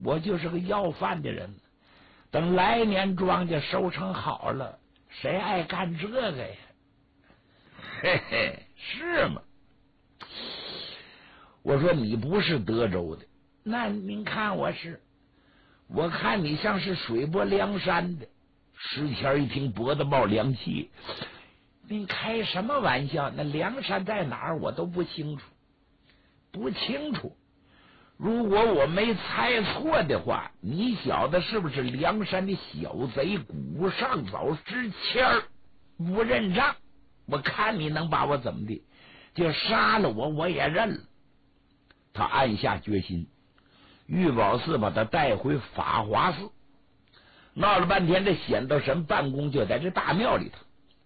我就是个要饭的人。等来年庄稼收成好了，谁爱干这个呀？嘿嘿，是吗？我说你不是德州的，那您看我看你像是水泊梁山的。石田一听，脖子冒凉气。您开什么玩笑？那梁山在哪儿我都不清楚，不清楚。如果我没猜错的话，你小子是不是梁山的小贼古上早之前不认账？我看你能把我怎么的？就杀了我也认了。他暗下决心，玉宝寺把他带回法华寺，闹了半天，这显道神办公就在这大庙里头。